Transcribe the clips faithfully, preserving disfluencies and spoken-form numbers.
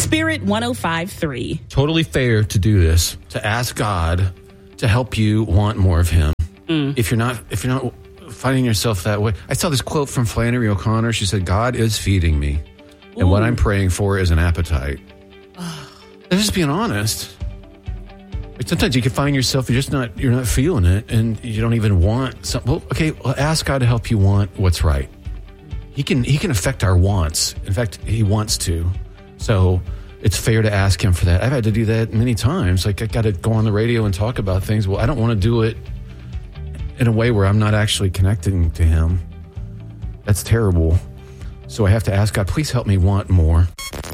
Spirit one oh five point three. Totally fair to do this, to ask God to help you want more of him. Mm. If you're not, if you're not finding yourself that way. I saw this quote from Flannery O'Connor. She said, God is feeding me. And Ooh. What I'm praying for is an appetite. They're just being honest. Like sometimes you can find yourself, you're just not, you're not feeling it, and you don't even want something. Well, okay, well, ask God to help you want what's right. He can, he can affect our wants. In fact, he wants to. So it's fair to ask him for that. I've had to do that many times. Like I got to go on the radio and talk about things. Well, I don't want to do it in a way where I'm not actually connecting to him. That's terrible. So I have to ask God, please help me want more.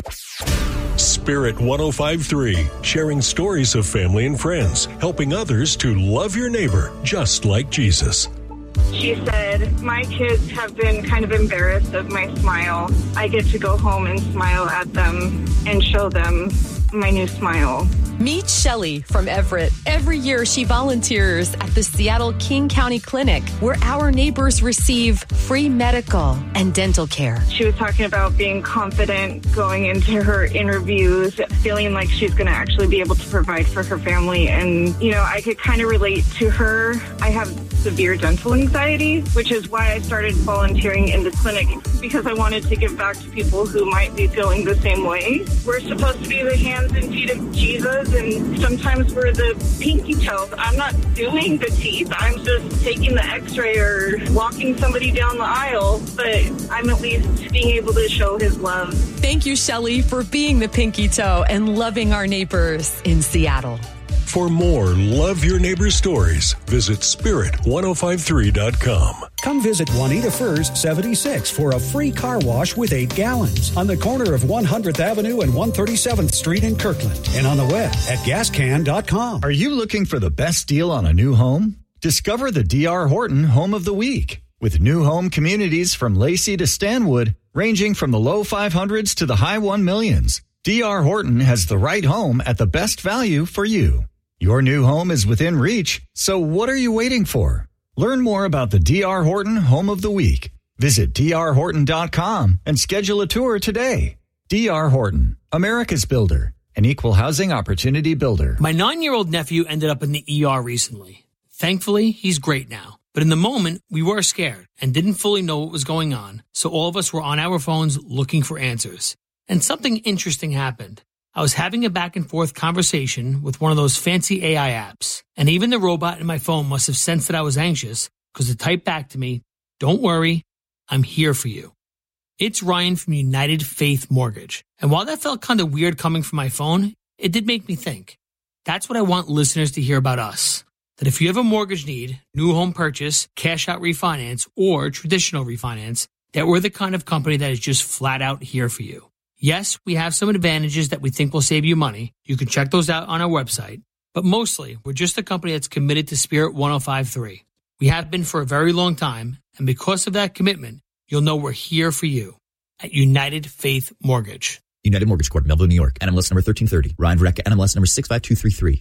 Spirit one oh five point three, sharing stories of family and friends, helping others to love your neighbor just like Jesus. She said, my kids have been kind of embarrassed of my smile. I get to go home and smile at them and show them my new smile. Meet Shelly from Everett. Every year she volunteers at the Seattle King County Clinic, where our neighbors receive free medical and dental care. She was talking about being confident going into her interviews, feeling like she's going to actually be able to provide for her family. And, you know, I could kind of relate to her. I have severe dental anxiety, which is why I started volunteering in the clinic, because I wanted to give back to people who might be feeling the same way. We're supposed to be the hands and feet of Jesus, and sometimes we're the pinky toes. I'm not doing the teeth. I'm just taking the x-ray or walking somebody down the aisle, but I'm at least being able to show his love. Thank you, Shelly, for being the pinky toe and loving our neighbors in Seattle. For more Love Your Neighbor stories, visit spirit ten fifty-three dot com. Come visit Juanita Furs seventy-six for a free car wash with eight gallons on the corner of one hundredth Avenue and one hundred thirty-seventh Street in Kirkland, and on the web at gas can dot com. Are you looking for the best deal on a new home? Discover the D R Horton Home of the Week. With new home communities from Lacey to Stanwood, ranging from the low five hundreds to the high one millions, D R Horton has the right home at the best value for you. Your new home is within reach, so what are you waiting for? Learn more about the D R Horton Home of the Week. Visit d r horton dot com and schedule a tour today. D R Horton, America's builder, an equal housing opportunity builder. My nine-year-old nephew ended up in the E R recently. Thankfully, he's great now. But in the moment, we were scared and didn't fully know what was going on, so all of us were on our phones looking for answers. And something interesting happened. I was having a back-and-forth conversation with one of those fancy A I apps, and even the robot in my phone must have sensed that I was anxious because it typed back to me, "Don't worry, I'm here for you." It's Ryan from United Faith Mortgage. And while that felt kind of weird coming from my phone, it did make me think. That's what I want listeners to hear about us. That if you have a mortgage need, new home purchase, cash out refinance, or traditional refinance, that we're the kind of company that is just flat out here for you. Yes, we have some advantages that we think will save you money. You can check those out on our website. But mostly, we're just a company that's committed to Spirit ten fifty-three. We have been for a very long time, and because of that commitment, you'll know we're here for you at United Faith Mortgage. United Mortgage Corp, Melville, New York. N M L S number thirteen thirty. Ryan Verrecka, N M L S number six five two three three.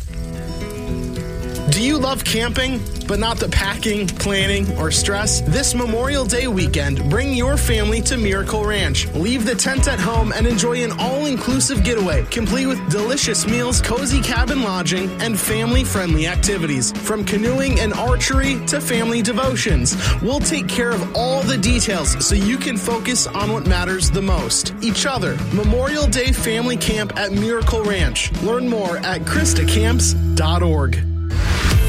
Do you love camping, but not the packing, planning, or stress? This Memorial Day weekend, bring your family to Miracle Ranch. Leave the tent at home and enjoy an all-inclusive getaway, complete with delicious meals, cozy cabin lodging, and family-friendly activities. From canoeing and archery to family devotions, we'll take care of all the details so you can focus on what matters the most, each other. Memorial Day Family Camp at Miracle Ranch. Learn more at Krista Camps dot org.